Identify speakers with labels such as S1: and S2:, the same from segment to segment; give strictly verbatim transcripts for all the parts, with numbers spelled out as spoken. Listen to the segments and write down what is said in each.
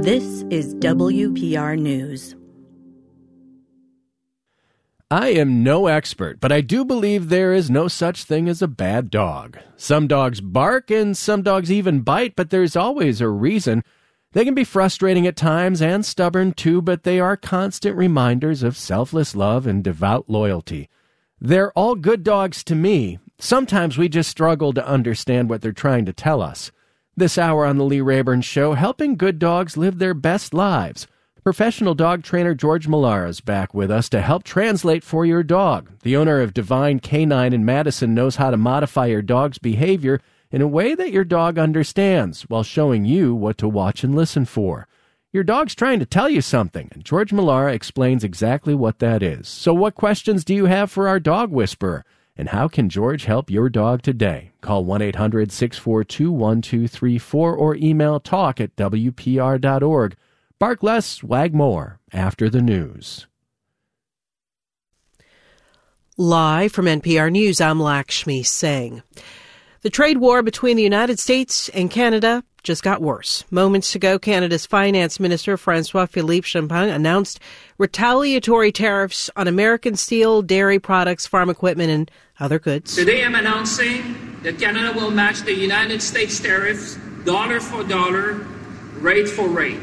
S1: This is W P R News.
S2: I am no expert, but I do believe there is no such thing as a bad dog. Some dogs bark and some dogs even bite, but there's always a reason. They can be frustrating at times and stubborn too, but they are constant reminders of selfless love and devout loyalty. They're all good dogs to me. Sometimes we just struggle to understand what they're trying to tell us. This hour on the Lee Rayburn Show, helping good dogs live their best lives. Professional dog trainer George Millara is back with us to help translate for your dog. The owner of Divine Canine in Madison knows how to modify your dog's behavior in a way that your dog understands while showing you what to watch and listen for. Your dog's trying to tell you something, and George Millara explains exactly what that is. So what questions do you have for our dog whisperer? And how can George help your dog today? Call one eight hundred six four two one two three four or email talk at W P R dot org. Bark less, wag more, after the news.
S3: Live from N P R News, I'm Lakshmi Singh. The trade war between the United States and Canada just got worse. Moments ago, Canada's Finance Minister, François-Philippe Champagne, announced retaliatory tariffs on American steel, dairy products, farm equipment, and other goods.
S4: Today, I'm announcing that Canada will match the United States tariffs dollar for dollar, rate for rate.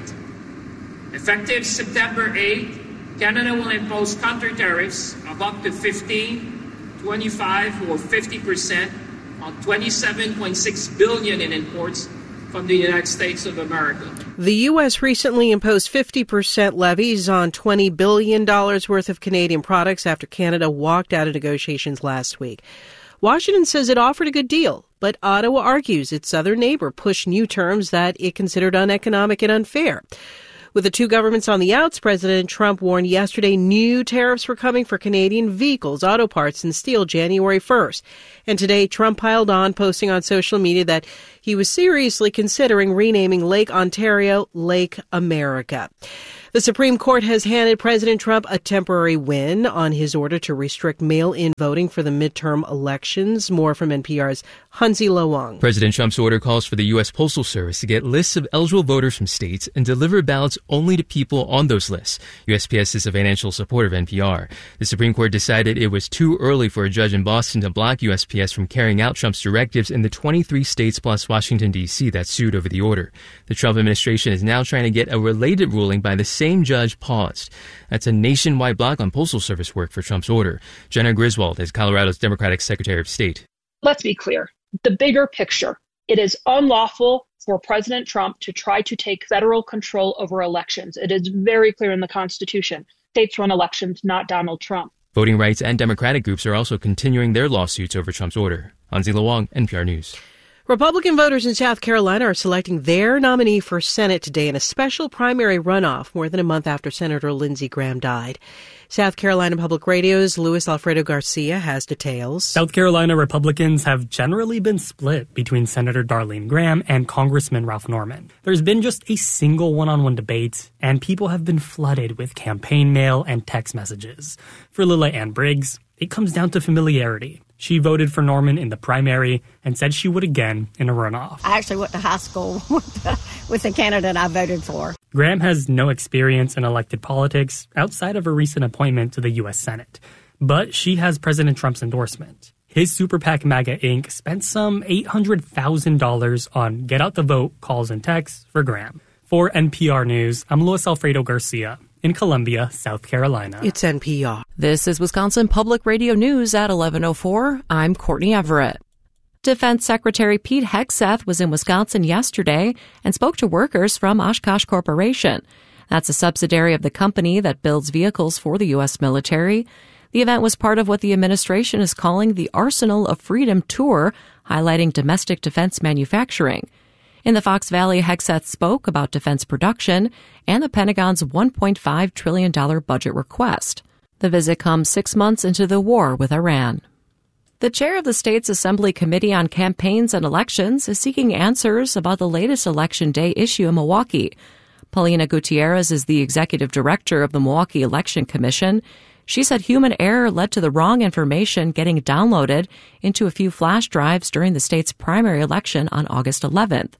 S4: Effective September eighth, Canada will impose counter tariffs of up to fifteen, twenty-five, or fifty percent on twenty-seven point six billion dollars in imports from the United States of America.
S3: The U S recently imposed fifty percent levies on twenty billion dollars worth of Canadian products after Canada walked out of negotiations last week. Washington says it offered a good deal, but Ottawa argues its southern neighbor pushed new terms that it considered uneconomic and unfair. With the two governments on the outs, President Trump warned yesterday new tariffs were coming for Canadian vehicles, auto parts, and steel January first. And today, Trump piled on, posting on social media that he was seriously considering renaming Lake Ontario Lake America. The Supreme Court has handed President Trump a temporary win on his order to restrict mail-in voting for the midterm elections. More from N P R's Hansi Lowang.
S5: President Trump's order calls for the U S. Postal Service to get lists of eligible voters from states and deliver ballots only to people on those lists. U S P S is a financial supporter of N P R. The Supreme Court decided it was too early for a judge in Boston to block U S P S from carrying out Trump's directives in the twenty-three states plus Washington, D C that sued over the order. The Trump administration is now trying to get a related ruling by the same judge paused. That's a nationwide block on Postal Service work for Trump's order. Jenna Griswold is Colorado's Democratic Secretary of State.
S6: Let's be clear. The bigger picture. It is unlawful for President Trump to try to take federal control over elections. It is very clear in the Constitution. States run elections, not Donald Trump.
S5: Voting rights and Democratic groups are also continuing their lawsuits over Trump's order. Hansi Lowang, N P R News.
S3: Republican voters in South Carolina are selecting their nominee for Senate today in a special primary runoff more than a month after Senator Lindsey Graham died. South Carolina Public Radio's Luis Alfredo Garcia has details.
S7: South Carolina Republicans have generally been split between Senator Darlene Graham and Congressman Ralph Norman. There's been just a single one-on-one debate, and people have been flooded with campaign mail and text messages. For Lila Ann Briggs, it comes down to familiarity. She voted for Norman in the primary and said she would again in a runoff.
S8: I actually went to high school with the, with the candidate I voted for.
S7: Graham has no experience in elected politics outside of a recent appointment to the U S. Senate, but she has President Trump's endorsement. His Super PAC MAGA Incorporated spent some eight hundred thousand dollars on get out the vote calls and texts for Graham. For N P R News, I'm Luis Alfredo Garcia in Columbia, South Carolina.
S3: It's N P R.
S9: This is Wisconsin Public Radio News at eleven oh four. I'm Courtney Everett. Defense Secretary Pete Hegseth was in Wisconsin yesterday and spoke to workers from Oshkosh Corporation. That's a subsidiary of the company that builds vehicles for the U S military. The event was part of what the administration is calling the Arsenal of Freedom Tour, highlighting domestic defense manufacturing. In the Fox Valley, Hegseth spoke about defense production and the Pentagon's one point five trillion dollars budget request. The visit comes six months into the war with Iran. The chair of the state's Assembly Committee on Campaigns and Elections is seeking answers about the latest Election Day issue in Milwaukee. Paulina Gutierrez is the executive director of the Milwaukee Election Commission. She said human error led to the wrong information getting downloaded into a few flash drives during the state's primary election on August eleventh.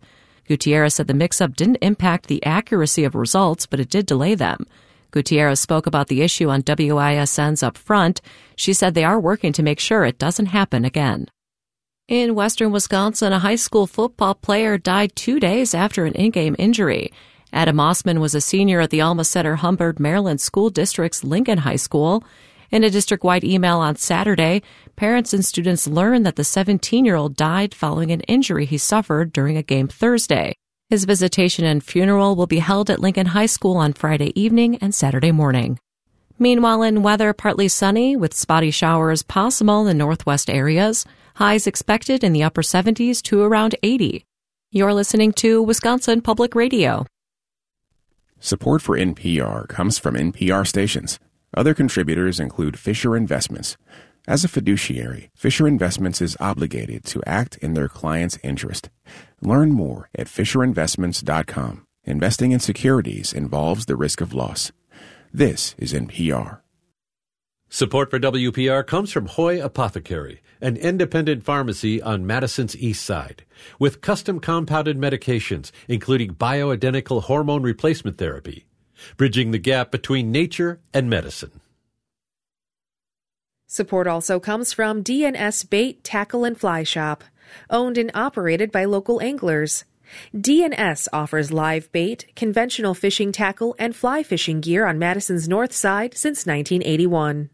S9: Gutierrez said the mix-up didn't impact the accuracy of results, but it did delay them. Gutierrez spoke about the issue on W I S N's Up Front. She said they are working to make sure it doesn't happen again. In western Wisconsin, a high school football player died two days after an in-game injury. Adam Mossman was a senior at the Alma Center-Humbird, Maryland School District's Lincoln High School. In a district-wide email on Saturday, parents and students learned that the seventeen-year-old died following an injury he suffered during a game Thursday. His visitation and funeral will be held at Lincoln High School on Friday evening and Saturday morning. Meanwhile, in weather, partly sunny with spotty showers possible in northwest areas. Highs expected in the upper seventies to around eighty. You're listening to Wisconsin Public Radio.
S10: Support for N P R comes from N P R stations. Other contributors include Fisher Investments. As a fiduciary, Fisher Investments is obligated to act in their client's interest. Learn more at fisher investments dot com. Investing in securities involves the risk of loss. This is N P R.
S11: Support for W P R comes from Hoy Apothecary, an independent pharmacy on Madison's east side, with custom compounded medications, including bioidentical hormone replacement therapy, bridging the gap between nature and medicine.
S12: Support also comes from D and S Bait, Tackle, and Fly Shop, owned and operated by local anglers. D and S offers live bait, conventional fishing tackle, and fly fishing gear on Madison's north side since nineteen eighty-one.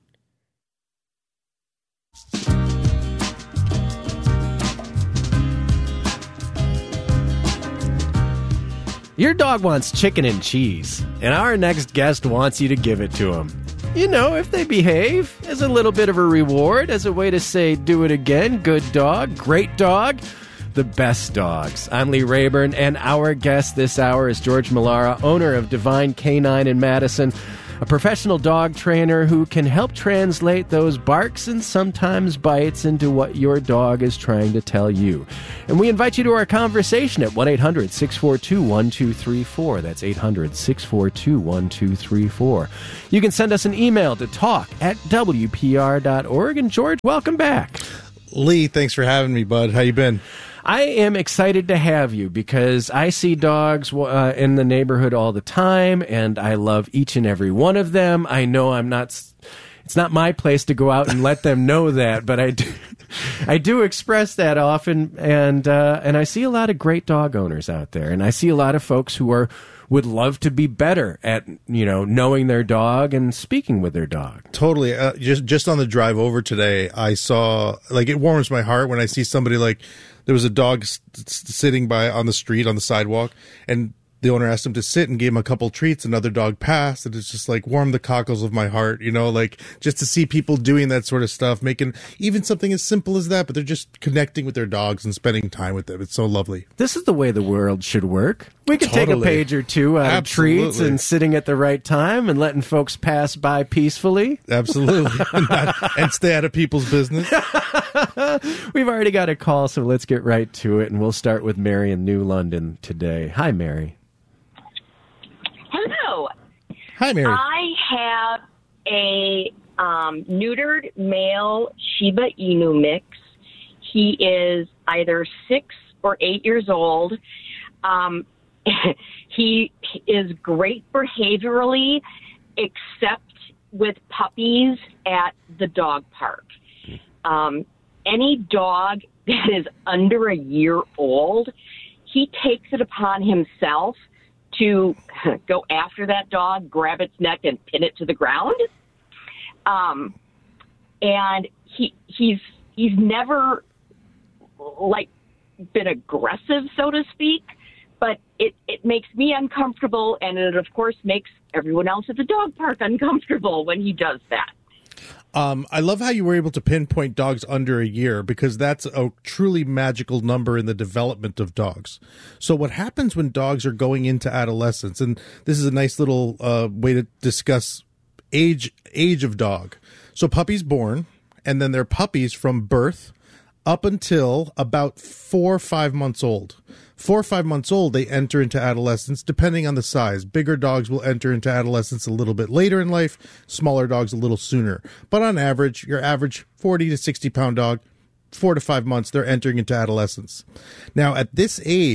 S2: Your dog wants chicken and cheese, and our next guest wants you to give it to him. You know, if they behave, as a little bit of a reward, as a way to say, do it again, good dog, great dog, the best dogs. I'm Lee Rayburn, and our guest this hour is George Millara, owner of Divine Canine in Madison, a professional dog trainer who can help translate those barks and sometimes bites into what your dog is trying to tell you. And we invite you to our conversation at one eight hundred six four two one two three four. That's eight hundred six four two one two three four. You can send us an email to talk at W P R dot org. And George, welcome back.
S13: Lee, thanks for having me, bud. How you been?
S2: I am excited to have you because I see dogs uh, in the neighborhood all the time, and I love each and every one of them. I know I'm not, it's not my place to go out and let them know that, but I do, I do express that often, and uh, and I see a lot of great dog owners out there, and I see a lot of folks who are would love to be better at, you know, knowing their dog and speaking with their dog.
S13: Totally. Uh, just just on the drive over today, I saw, like, it warms my heart when I see somebody, like, there was a dog s- sitting by on the street on the sidewalk, and the owner asked him to sit and gave him a couple treats. Another dog passed, and it's just like warmed the cockles of my heart, you know, like just to see people doing that sort of stuff, making even something as simple as that, but they're just connecting with their dogs and spending time with them. It's so lovely.
S2: This is the way the world should work. We could
S13: Totally.
S2: take a page or two out
S13: Absolutely.
S2: of treats and sitting at the right time and letting folks pass by peacefully.
S13: Absolutely. and, not, and stay out of people's business.
S2: We've already got a call, so let's get right to it, and we'll start with Mary in New London today. Hi, Mary.
S14: Hello.
S13: Hi, Mary.
S14: I have a um, neutered male Shiba Inu mix. He is either six or eight years old. Um, he is great behaviorally, except with puppies at the dog park. Um, any dog that is under a year old, he takes it upon himself to go after that dog, grab its neck, and pin it to the ground. Um, and he he's he's never like been aggressive, so to speak, but it, it makes me uncomfortable, and it of course makes everyone else at the dog park uncomfortable when he does that.
S13: Um, I love how you were able to pinpoint dogs under a year, because that's a truly magical number in the development of dogs. So what happens when dogs are going into adolescence, and this is a nice little uh, way to discuss age age of dog. So puppies born, and then they're puppies from birth up until about four or five months old. Four or five months old, they enter into adolescence, depending on the size. Bigger dogs will enter into adolescence a little bit later in life, smaller dogs a little sooner. But on average, your average forty to sixty pound dog, four to five months, they're entering into adolescence. Now, at this age,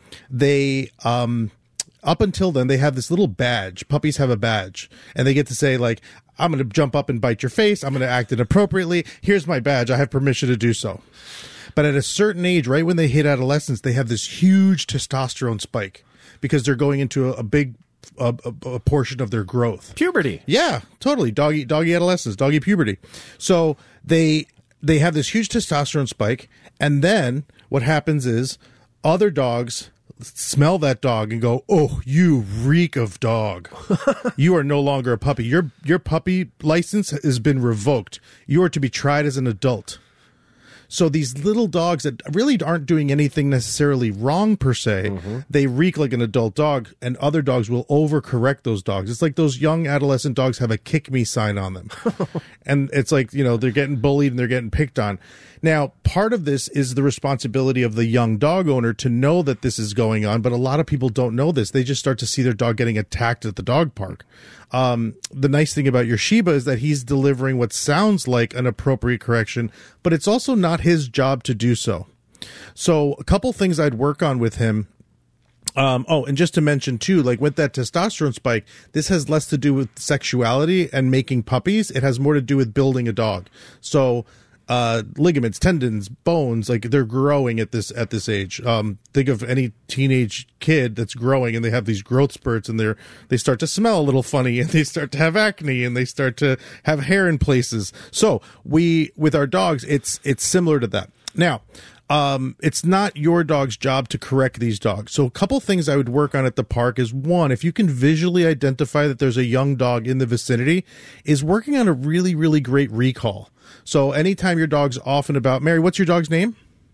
S13: they um, up until then they have this little badge. Puppies have a badge, and they get to say like, I'm going to jump up and bite your face. I'm going to act inappropriately. Here's my badge. I have permission to do so. But at a certain age, right when they hit adolescence, they have this huge testosterone spike because they're going into a, a big a, a, a portion of their growth.
S2: Puberty.
S13: Yeah, totally. Doggy, doggy adolescence, doggy puberty. So they they have this huge testosterone spike, and then what happens is other dogs smell that dog and go, "Oh, you reek of dog. You are no longer a puppy. Your your puppy license has been revoked. You are to be tried as an adult." So these little dogs that really aren't doing anything necessarily wrong per se, mm-hmm. they reek like an adult dog, and other dogs will overcorrect those dogs. It's like those young adolescent dogs have a kick me sign on them. And it's like, you know, they're getting bullied and they're getting picked on. Now, part of this is the responsibility of the young dog owner to know that this is going on, but a lot of people don't know this. They just start to see their dog getting attacked at the dog park. Um, the nice thing about your Shiba is that he's delivering what sounds like an appropriate correction, but it's also not his job to do so. So a couple things I'd work on with him. Um, oh, and just to mention too, like with that testosterone spike, this has less to do with sexuality and making puppies. It has more to do with building a dog. So uh, ligaments, tendons, bones, like they're growing at this at this age. Um, think of any teenage kid that's growing and they have these growth spurts and they're they start to smell a little funny and they start to have acne and they start to have hair in places. So we with our dogs, it's it's similar to that. Now, um, it's not your dog's job to correct these dogs. So a couple things I would work on at the park is, one, if you can visually identify that there's a young dog in the vicinity, is working on a really, really great recall. So anytime your dog's off and about, Mary, what's your dog's name?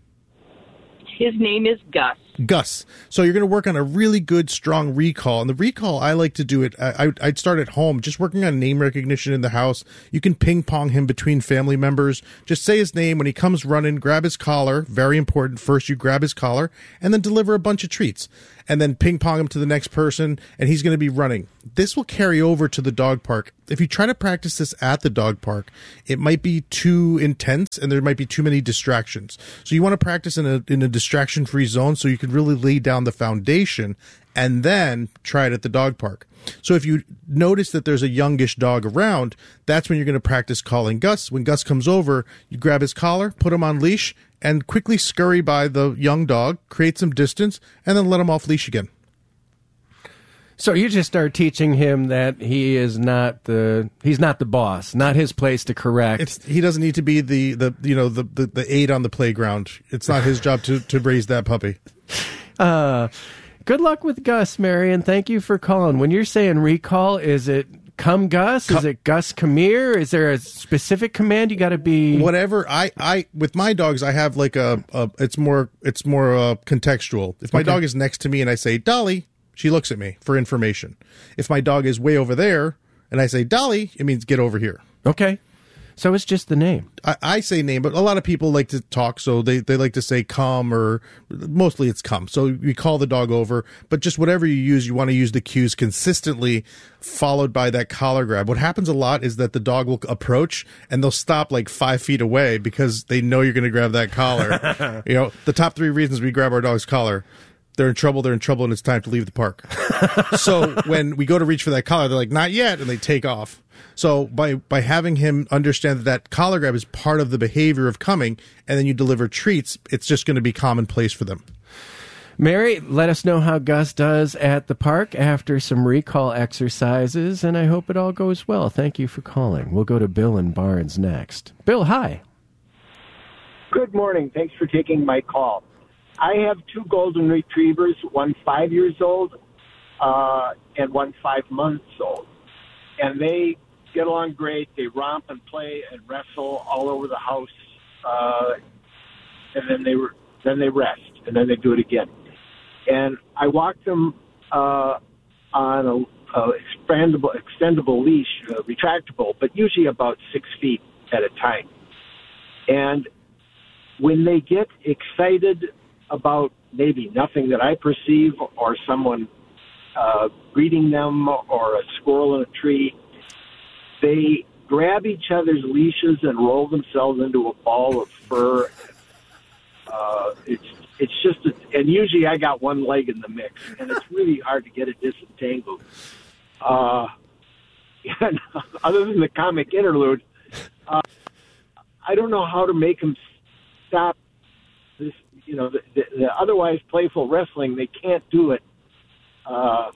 S14: His name is Gus.
S13: Gus. So you're going to work on a really good, strong recall. And the recall, I like to do it, I, I'd start at home, just working on name recognition in the house. You can ping pong him between family members. Just say his name. When he comes running, grab his collar. Very important. First, you grab his collar and then deliver a bunch of treats. And then ping pong him to the next person, and he's going to be running. This will carry over to the dog park. If you try to practice this at the dog park, it might be too intense and there might be too many distractions. So you want to practice in a in a distraction-free zone so you can really lay down the foundation and then try it at the dog park. So if you notice that there's a youngish dog around, that's when you're going to practice calling Gus. When Gus comes over, you grab his collar, put him on leash, and quickly scurry by the young dog, create some distance, and then let him off leash again.
S2: So you just start teaching him that he is not the he's not the boss, not his place to correct.
S13: It's, he doesn't need to be the, the you know the, the, the aide on the playground. It's not his job to, to raise that puppy.
S2: Uh, good luck with Gus, Mary, and thank you for calling. When you're saying recall, is it come Gus? Is it Gus come here? Is there a specific command you got to be?
S13: Whatever. I, I with my dogs, I have like a, a it's more it's more uh, contextual. If my okay. dog is next to me and I say Dolly, she looks at me for information. If my dog is way over there and I say Dolly, it means get over here.
S2: Okay. So it's just the name.
S13: I, I say name, but a lot of people like to talk, so they, they like to say come, or mostly it's come. So you call the dog over, but just whatever you use, you want to use the cues consistently, followed by that collar grab. What happens a lot is that the dog will approach and they'll stop like five feet away because they know you're going to grab that collar. You know, the top three reasons we grab our dog's collar: they're in trouble, they're in trouble, and it's time to leave the park. So when we go to reach for that collar, they're like, not yet, and they take off. So by, by having him understand that that collar grab is part of the behavior of coming, and then you deliver treats, it's just going to be commonplace for them.
S2: Mary, let us know how Gus does at the park after some recall exercises, and I hope it all goes well. Thank you for calling. We'll go to Bill in Barnes next. Bill, hi.
S15: Good morning. Thanks for taking my call. I have two golden retrievers, one five years old uh, and one five months old. And they get along great. They romp and play and wrestle all over the house. Uh, and then they, then they rest, and then they do it again. And I walk them uh, on a, a expandable, extendable leash, uh, retractable, but usually about six feet at a time. And when they get excited about maybe nothing that I perceive, or someone uh, greeting them, or a squirrel in a tree, they grab each other's leashes and roll themselves into a ball of fur. Uh, it's it's just, a, and usually I got one leg in the mix, and it's really hard to get it disentangled. Uh, and other than the comic interlude, uh, I don't know how to make them stop this, you know, the, the, the otherwise playful wrestling. They can't do it. Uh,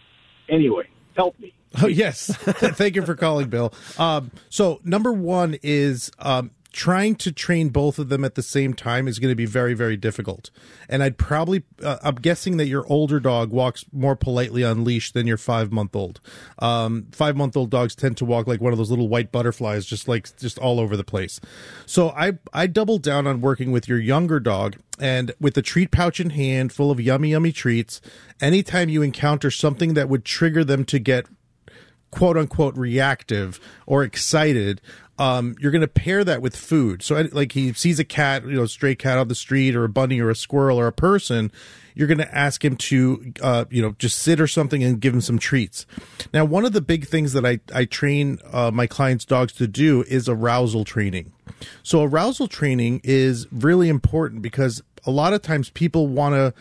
S15: anyway, help me.
S13: Oh, yes. Thank you for calling, Bill. Um, so number one is um, trying to train both of them at the same time is going to be very, very difficult. And I'd probably, uh, I'm guessing that your older dog walks more politely on leash than your five-month-old. Um, five-month-old dogs tend to walk like one of those little white butterflies, just like, just all over the place. So I, I doubled down on working with your younger dog, and with the treat pouch in hand, full of yummy, yummy treats, anytime you encounter something that would trigger them to get quote unquote reactive or excited, um, you're going to pair that with food. So like he sees a cat, you know, a stray cat on the street or a bunny or a squirrel or a person, you're going to ask him to, uh, you know, just sit or something and give him some treats. Now, one of the big things that I, I train uh, my clients' dogs to do is arousal training. So arousal training is really important because a lot of times people want to,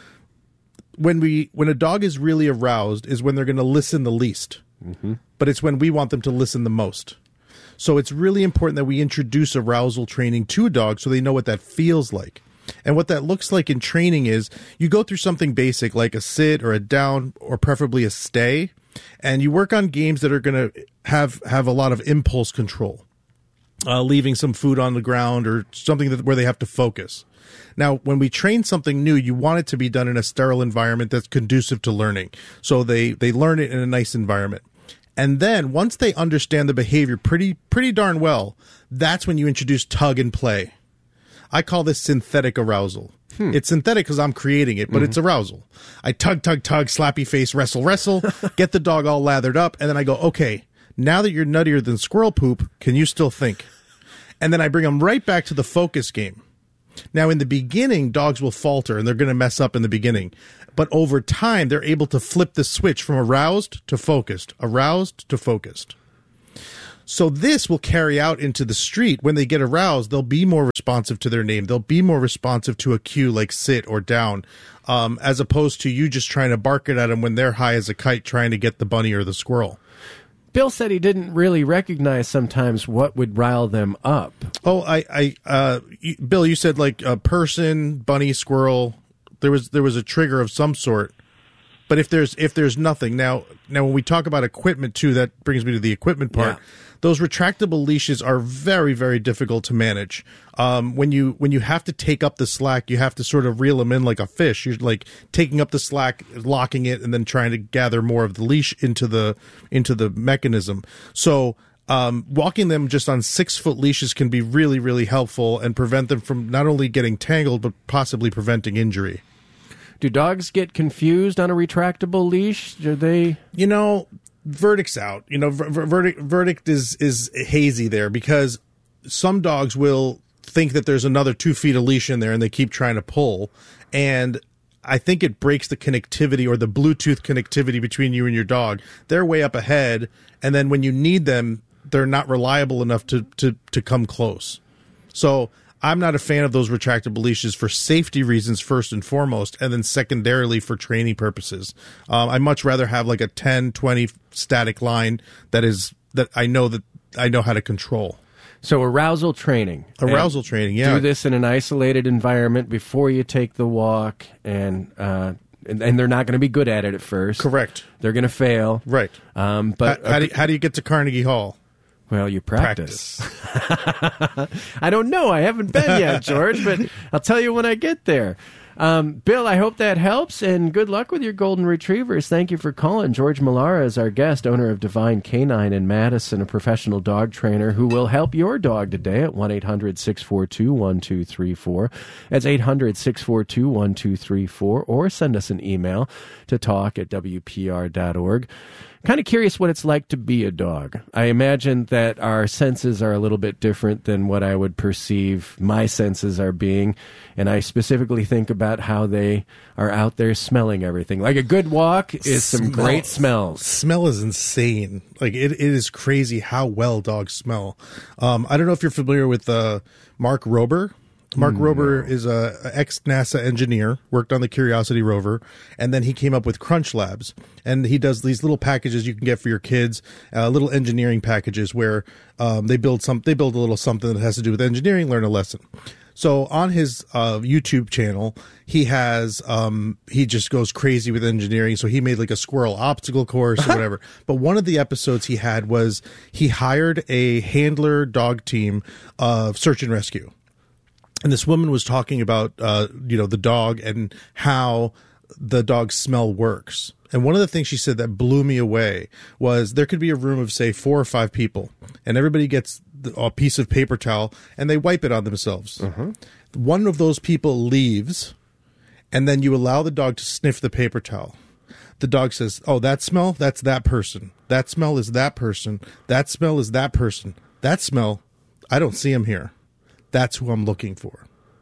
S13: when we, when a dog is really aroused is when they're going to listen the least. Mm-hmm. But it's when we want them to listen the most. So it's really important that we introduce arousal training to a dog so they know what that feels like. And what that looks like in training is you go through something basic like a sit or a down or preferably a stay, and you work on games that are going to have, have a lot of impulse control, uh, leaving some food on the ground or something that, where they have to focus. Now, when we train something new, you want it to be done in a sterile environment that's conducive to learning. So they, they learn it in a nice environment. And then once they understand the behavior pretty pretty darn well, that's when you introduce tug and play. I call this synthetic arousal. Hmm. It's synthetic because I'm creating it, but mm-hmm. it's arousal. I tug, tug, tug, slappy face, wrestle, wrestle, get the dog all lathered up, and then I go, okay, now that you're nuttier than squirrel poop, can you still think? And then I bring them right back to the focus game. Now, in the beginning, dogs will falter, and they're going to mess up in the beginning. But over time, they're able to flip the switch from aroused to focused, aroused to focused. So this will carry out into the street. When they get aroused, they'll be more responsive to their name. They'll be more responsive to a cue like sit or down, um, as opposed to you just trying to bark it at them when they're high as a kite trying to get the bunny or the squirrel.
S2: Bill said he didn't really recognize sometimes what would rile them up.
S13: Oh, I, I, uh, you, Bill, you said like a person, bunny, squirrel. There was there was a trigger of some sort. But if there's if there's nothing now, now when we talk about equipment too, that brings me to the equipment part. Yeah. Those retractable leashes are very, very difficult to manage. Um, when you when you have to take up the slack, you have to sort of reel them in like a fish. You're like taking up the slack, locking it, and then trying to gather more of the leash into the into the mechanism. So um, walking them just on six foot leashes can be really, really helpful and prevent them from not only getting tangled but possibly preventing injury.
S2: Do dogs get confused on a retractable leash? Do they?
S13: You know, verdict's out. You know, ver- verdict verdict is is hazy there because some dogs will think that there's another two feet of leash in there and they keep trying to pull. And I think it breaks the connectivity or the Bluetooth connectivity between you and your dog. They're way up ahead. And then when you need them, they're not reliable enough to, to, to come close. So I'm not a fan of those retractable leashes for safety reasons first and foremost, and then secondarily for training purposes. Um, I much rather have like a ten, twenty static line that is that I know that I know how to control.
S2: So arousal training.
S13: Arousal training, yeah.
S2: Do this in an isolated environment before you take the walk, and uh, and, and they're not going to be good at it at first.
S13: Correct.
S2: They're going to fail.
S13: Right.
S2: Um, but
S13: how, how, do you, how do you get to Carnegie Hall?
S2: Well, you practice. practice. I don't know. I haven't been yet, George, but I'll tell you when I get there. Um, Bill, I hope that helps, and good luck with your golden retrievers. Thank you for calling. George Millara is our guest, owner of Divine Canine in Madison, a professional dog trainer who will help your dog today at one eight hundred six four two one two three four. That's eight hundred six four two one two three four, or send us an email to talk at W P R dot org. Kind of curious what it's like to be a dog. I imagine that our senses are a little bit different than what I would perceive my senses are being. And I specifically think about how they are out there smelling everything. Like a good walk is some smell, great smells.
S13: Smell is insane. Like it, it is crazy how well dogs smell. Um, I don't know if you're familiar with uh, Mark Rober. Mark Rober is a, a ex-NASA engineer, worked on the Curiosity rover, and then he came up with Crunch Labs. And he does these little packages you can get for your kids, uh, little engineering packages where um, they build some, they build a little something that has to do with engineering, learn a lesson. So on his uh, YouTube channel, he has um, he just goes crazy with engineering. So he made like a squirrel obstacle course or whatever. But one of the episodes he had was he hired a handler dog team of search and rescue. And this woman was talking about, uh, you know, the dog and how the dog's smell works. And one of the things she said that blew me away was there could be a room of, say, four or five people, and everybody gets a piece of paper towel and they wipe it on themselves. Uh-huh. One of those people leaves, and then you allow the dog to sniff the paper towel. The dog says, oh, that smell, that's that person. That smell is that person. That smell is that person. That smell, I don't see him here. That's who I'm looking for.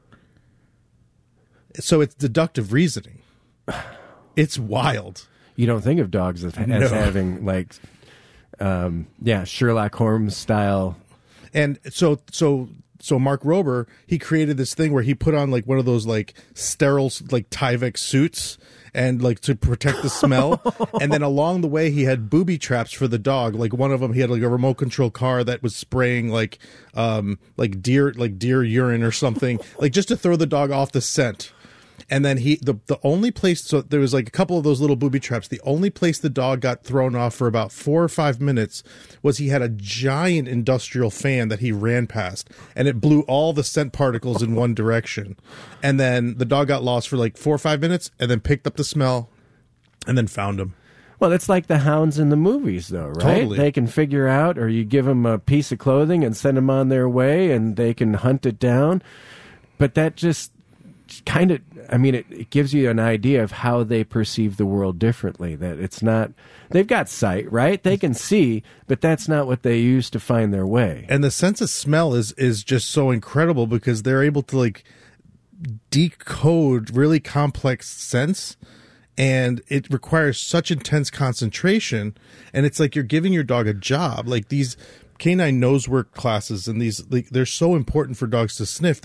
S13: So it's deductive reasoning. It's wild.
S2: You don't think of dogs as, as no. having like, um, yeah, Sherlock Holmes style.
S13: And so, so, so Mark Rober, he created this thing where he put on like one of those like sterile, like Tyvek suits and like to protect the smell. And then along the way, he had booby traps for the dog. Like one of them, he had like a remote control car that was spraying like, um, like deer, like deer urine or something, like just to throw the dog off the scent. And then he, the, the only place, so there was like a couple of those little booby traps. The only place the dog got thrown off for about four or five minutes was he had a giant industrial fan that he ran past, and it blew all the scent particles in one direction. And then the dog got lost for like four or five minutes and then picked up the smell and then found him.
S2: Well, it's like the hounds in the movies, though, right?
S13: Totally.
S2: They can figure out, or you give them a piece of clothing and send them on their way, and they can hunt it down. But that just kind of, I mean, it, it gives you an idea of how they perceive the world differently, that it's not, they've got sight, right? They can see, but that's not what they use to find their way.
S13: And the sense of smell is, is just so incredible because they're able to like decode really complex scents, and it requires such intense concentration. And it's like you're giving your dog a job. Like these canine nose work classes and these, like, they're so important for dogs to sniff.